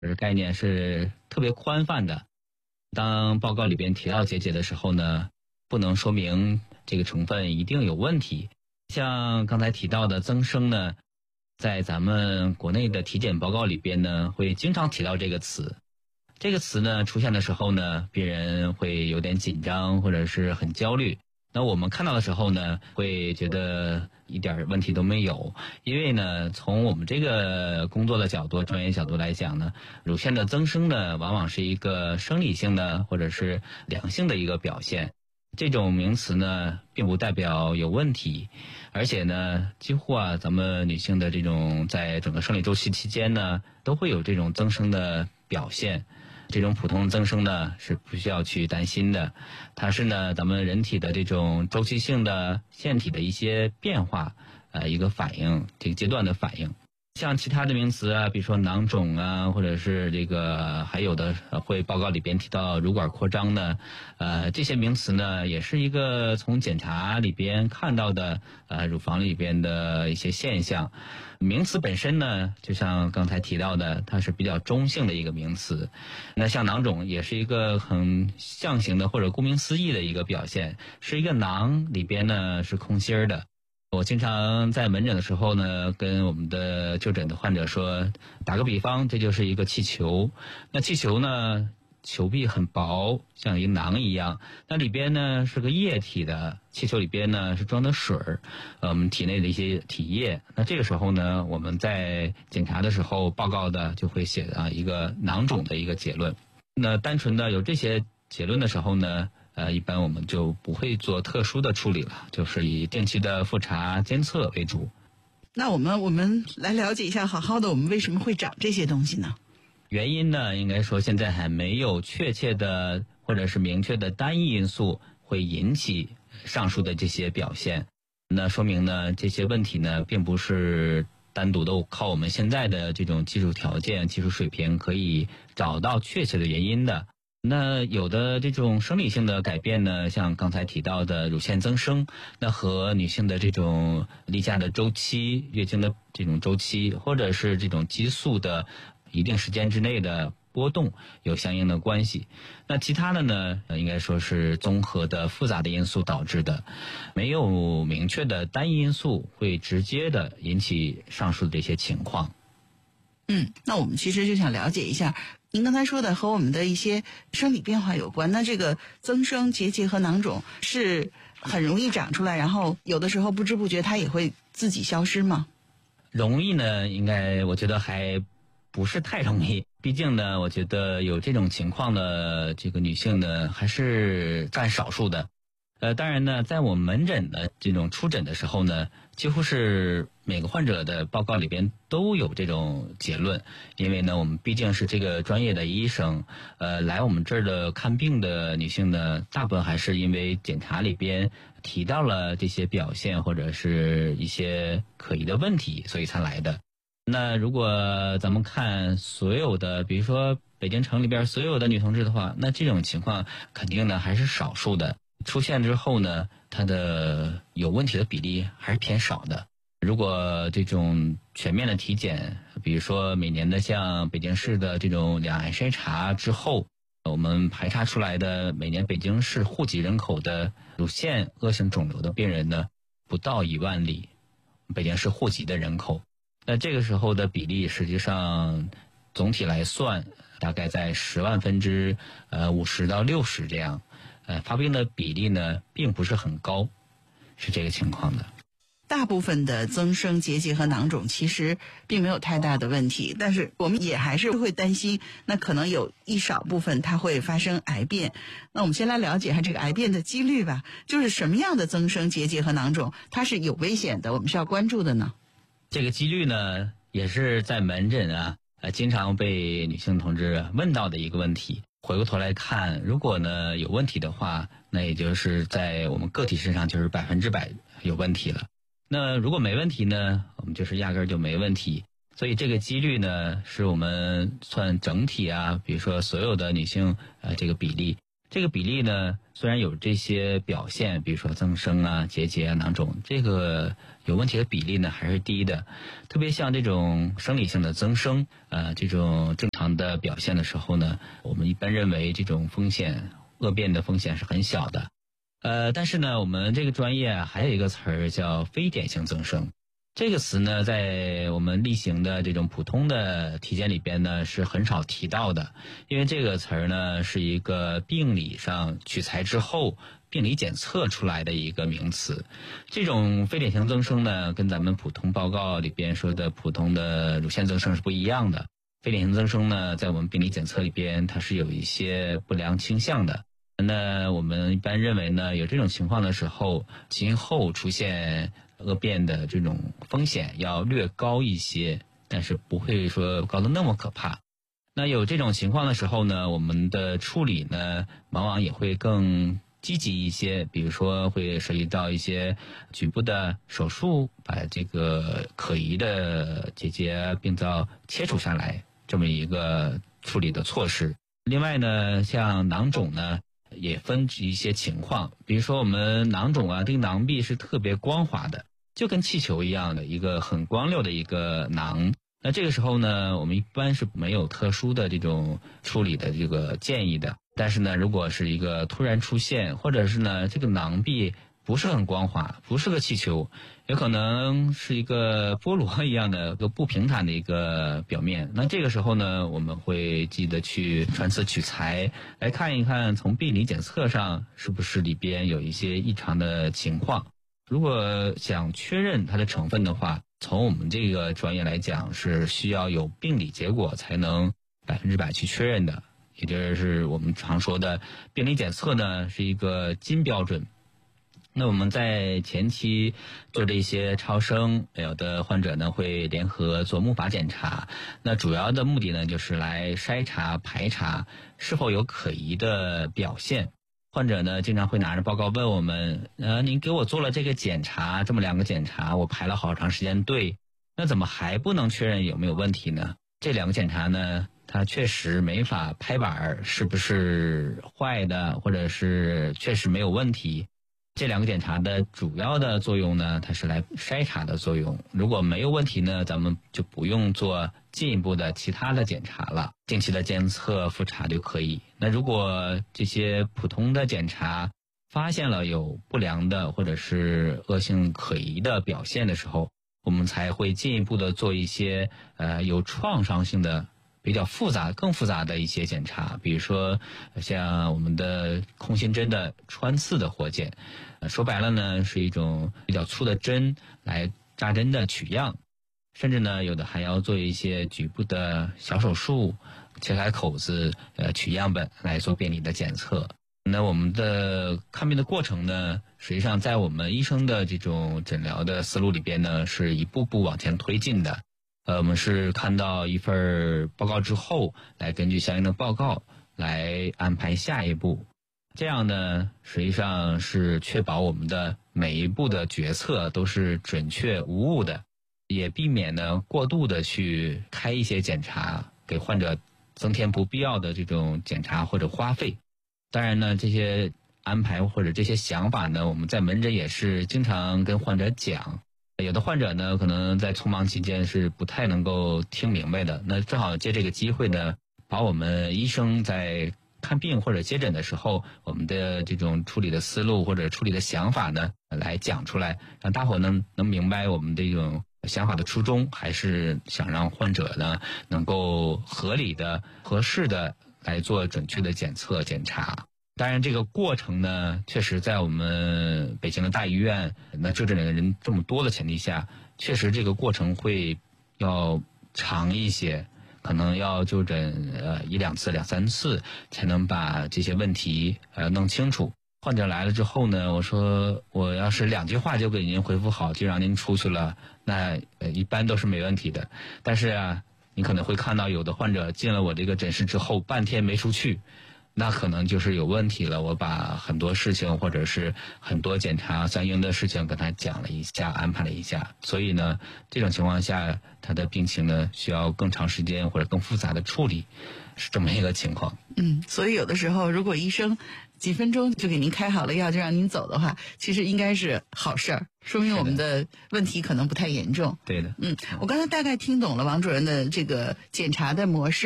这个概念是特别宽泛的。当报告里边提到结节的时候呢，不能说明这个成分一定有问题。像刚才提到的增生呢，在咱们国内的体检报告里边呢，会经常提到这个词。这个词呢出现的时候呢，病人会有点紧张或者是很焦虑。那我们看到的时候呢，会觉得一点问题都没有，因为呢，从我们这个工作的角度、专业角度来讲呢，乳腺的增生呢，往往是一个生理性的或者是良性的一个表现。这种名词呢，并不代表有问题，而且呢，几乎咱们女性的这种在整个生理周期期间呢，都会有这种增生的表现。这种普通增生呢是不需要去担心的，它是呢咱们人体的这种周期性的腺体的一些变化，一个反应，这个阶段的反应。像其他的名词比如说囊肿或者是这个还有的会报告里边提到乳管扩张的，这些名词呢也是一个从检查里边看到的乳房里边的一些现象。名词本身呢，就像刚才提到的，它是比较中性的一个名词。那像囊肿也是一个很象形的或者顾名思义的一个表现，是一个囊里边呢是空心儿的。我经常在门诊的时候呢，跟我们的就诊的患者说，打个比方，这就是一个气球。那气球呢，球壁很薄，像一个囊一样，那里边呢是个液体的，气球里边呢是装的水儿，我们体内的一些体液。那这个时候呢，我们在检查的时候报告的就会写一个囊肿的一个结论。那单纯的有这些结论的时候呢，一般我们就不会做特殊的处理了，就是以定期的复查监测为主。 那我们来了解一下，好好的我们为什么会长这些东西呢？ 原因呢，应该说现在还没有确切的或者是明确的单一因素会引起上述的这些表现。那说明呢，这些问题呢，并不是单独的靠我们现在的这种技术条件、技术水平可以找到确切的原因的。那有的这种生理性的改变呢，像刚才提到的乳腺增生，那和女性的这种例假的周期、月经的这种周期，或者是这种激素的一定时间之内的波动有相应的关系。那其他的呢，应该说是综合的复杂的因素导致的，没有明确的单一因素会直接的引起上述的这些情况。 那我们其实就想了解一下，您刚才说的和我们的一些生理变化有关，那这个增生、结节和囊肿是很容易长出来，然后有的时候不知不觉它也会自己消失吗？ 容易呢，应该我觉得还不是太容易，毕竟呢，我觉得有这种情况的这个女性呢，还是占少数的。当然呢，在我们门诊的这种出诊的时候呢，几乎是每个患者的报告里边都有这种结论，因为呢，我们毕竟是这个专业的医生，来我们这儿的看病的女性呢，大部分还是因为检查里边提到了这些表现或者是一些可疑的问题，所以才来的。那如果咱们看所有的，比如说北京城里边所有的女同志的话，那这种情况肯定呢还是少数的。出现之后呢，它的有问题的比例还是偏少的。如果这种全面的体检，比如说每年的像北京市的这种两岸筛查之后，我们排查出来的每年北京市户籍人口的乳腺恶性肿瘤的病人呢，不到1万例，北京市户籍的人口。那这个时候的比例实际上总体来算，大概在10万分之50到60这样。发病的比例呢并不是很高，是这个情况的。 大部分的增生、结节和囊肿其实并没有太大的问题，但是我们也还是会担心，那可能有一少部分它会发生癌变。那我们先来了解一下这个癌变的几率吧，就是什么样的增生、结节和囊肿它是有危险的，我们是要关注的呢？ 这个几率呢也是在门诊经常被女性同志问到的一个问题。回过头来看，如果呢有问题的话，那也就是在我们个体身上就是100%有问题了。那如果没问题呢，我们就是压根儿就没问题。所以这个几率呢，是我们算整体比如说所有的女性这个比例这个比例呢，虽然有这些表现，比如说增生啊、结节啊、囊肿，这个有问题的比例呢还是低的。特别像这种生理性的增生，这种正常的表现的时候呢，我们一般认为这种风险恶变的风险是很小的。但是呢，我们这个专业还有一个词儿叫非典型增生。这个词呢，在我们例行的这种普通的体检里边呢，是很少提到的，因为这个词儿呢是一个病理上取材之后病理检测出来的一个名词。这种非典型增生呢，跟咱们普通报告里边说的普通的乳腺增生是不一样的。非典型增生呢，在我们病理检测里边，它是有一些不良倾向的。那我们一般认为呢，有这种情况的时候，今后出现恶变的这种风险要略高一些，但是不会说高得那么可怕。那有这种情况的时候呢，我们的处理呢，往往也会更积极一些，比如说会涉及到一些局部的手术，把这个可疑的结节病灶切除下来，这么一个处理的措施。另外呢，像囊肿呢，也分一些情况，比如说我们囊肿啊，这个囊壁是特别光滑的，就跟气球一样的一个很光溜的一个囊。那这个时候呢，我们一般是没有特殊的这种处理的这个建议的。但是呢，如果是一个突然出现，或者是呢这个囊壁不是很光滑，不是个气球，有可能是一个菠萝一样的一个不平坦的一个表面。那这个时候呢，我们会记得去穿刺取材，来看一看从病理检测上是不是里边有一些异常的情况。如果想确认它的成分的话，从我们这个专业来讲，是需要有病理结果才能100%去确认的。也就是我们常说的病理检测呢，是一个金标准。那我们在前期做这些超声，有的患者呢会联合做钼靶检查，那主要的目的呢就是来筛查排查是否有可疑的表现。患者呢经常会拿着报告问我们，您给我做了这个检查，这么2个检查，我排了好长时间队，那怎么还不能确认有没有问题呢？这2个检查呢，它确实没法拍板是不是坏的，或者是确实没有问题。这2个检查的主要的作用呢，它是来筛查的作用。如果没有问题呢，咱们就不用做进一步的其他的检查了，定期的监测复查就可以。那如果这些普通的检查发现了有不良的或者是恶性可疑的表现的时候，我们才会进一步的做一些有创伤性的比较更复杂的一些检查，比如说像我们的空心针的穿刺的活检，说白了呢是一种比较粗的针来扎针的取样，甚至呢有的还要做一些局部的小手术，切开口子取样本来做病理的检测。那我们的看病的过程呢，实际上在我们医生的这种诊疗的思路里边呢，是一步步往前推进的。我们是看到一份报告之后，来根据相应的报告来安排下一步。这样呢，实际上是确保我们的每一步的决策都是准确无误的，也避免呢过度的去开一些检查，给患者增添不必要的这种检查或者花费。当然呢，这些安排或者这些想法呢，我们在门诊也是经常跟患者讲。有的患者呢，可能在匆忙期间是不太能够听明白的。那正好借这个机会呢，把我们医生在看病或者接诊的时候，我们的这种处理的思路或者处理的想法呢，来讲出来，让大伙能明白我们这种想法的初衷，还是想让患者呢能够合理的、合适的来做准确的检测检查。当然这个过程呢，确实在我们北京的大医院，那就诊的人这么多的前提下，确实这个过程会要长一些，可能要就诊1、2次、2、3次才能把这些问题弄清楚。患者来了之后呢，我说我要是2句话就给您回复好，就让您出去了，那一般都是没问题的。但是啊，你可能会看到有的患者进了我这个诊室之后，半天没出去。那可能就是有问题了，我把很多事情或者是很多检查相应的事情跟他讲了一下，安排了一下，所以呢，这种情况下他的病情呢需要更长时间或者更复杂的处理，是这么一个情况。 所以有的时候如果医生几分钟就给您开好了药就让您走的话，其实应该是好事儿，说明我们的问题可能不太严重。 对的。 我刚才大概听懂了王主任的这个检查的模式。